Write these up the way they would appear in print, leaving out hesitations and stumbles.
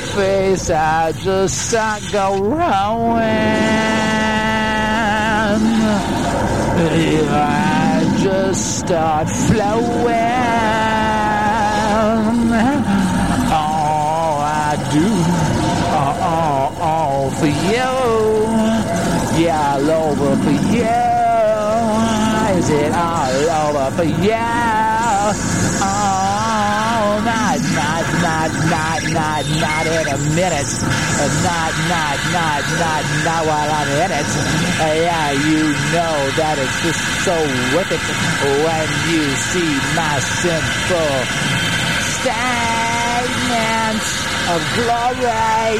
face, I just start going. I just start flowing. All I do, all for you. Yeah, all over for you. Is it all over for you? Oh, not in a minute. Not while I'm in it. Yeah, you know that it's just so worth it when you see my simple statement of glory.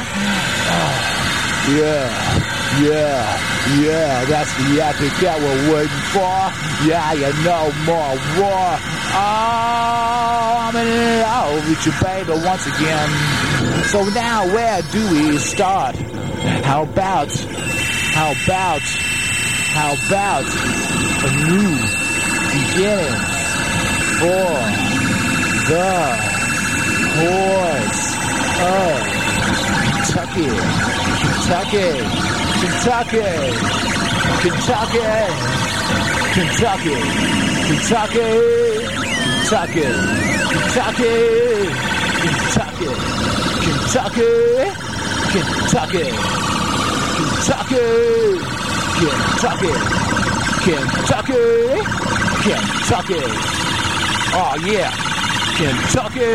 Yeah, that's the epic that we're waiting for. Yeah, you know, more war. Oh, I'm in love with you, baby, once again. So now, where do we start? How about a new beginning for the horse of Kentucky. Oh yeah, Kentucky.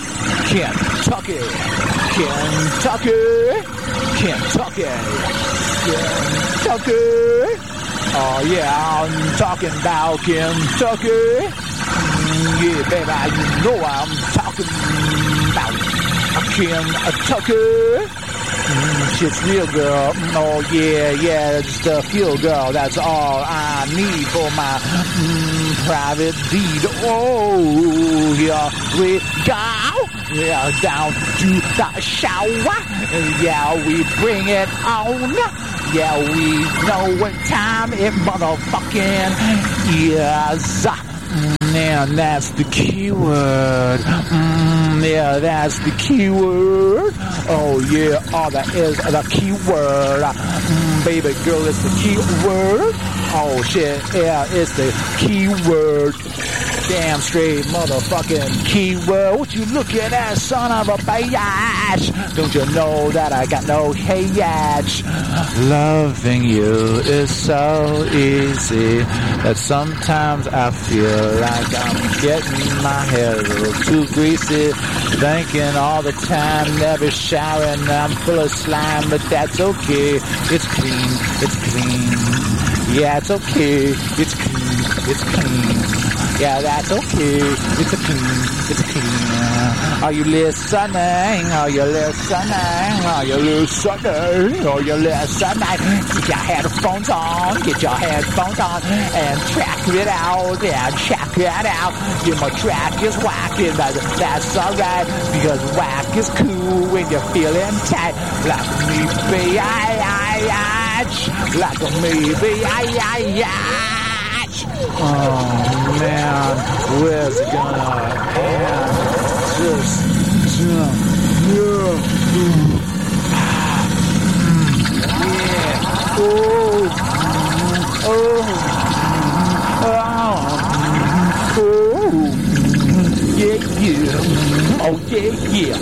Oh yeah, I'm talking about Kentucky. Yeah, baby, you know I'm talking about Kentucky. Shit's real, girl. Oh yeah, just a feel, girl. That's all I need for my private deed. Oh, here we go. Yeah, down to the shower. Yeah, we bring it on. Yeah, we know what time it motherfucking is. Man, that's the key word. Yeah, that's the key word. Oh yeah, all that is the key word. Baby girl, it's the key word. Oh shit, yeah, it's the key word. Damn straight motherfucking keyword. What you looking at, son of a bitch? Don't you know that I got no hatch? Loving you is so easy that sometimes I feel like I'm getting my hair a little too greasy. Thinking all the time, never showering, I'm full of slime, but that's okay. It's clean. Yeah, it's okay. It's clean. Yeah, that's okay. It's clean. Are you listening? Get your headphones on. And check it out. Yeah, check it out. Yeah, my track is whacking, but that's alright. Because whack is cool when you're feeling tight. Like me, Oh man, where's it gonna end? Oh yeah.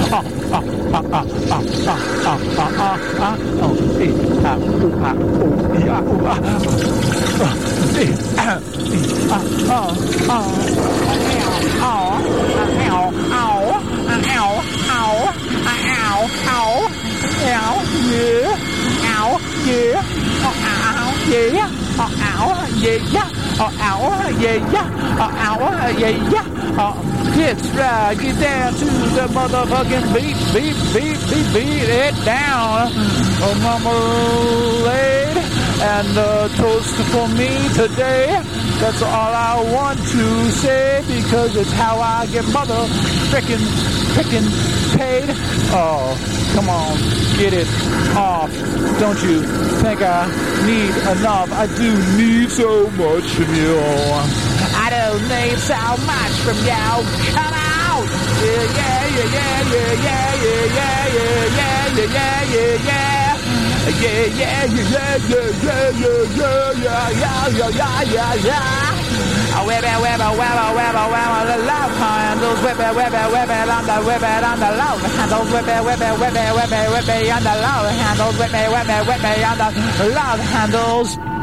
It's right, get down to the motherfucking beat it down. Oh, marmalade and toast for me today. That's all I want to say because it's how I get frickin' paid. Oh, come on, get it off. Don't you think I need enough? I do need so much from you. I don't need so much from you. Come out. Whip it, the love handles, whip it on the love handles, whip it on the love handles, whip it on the love handles.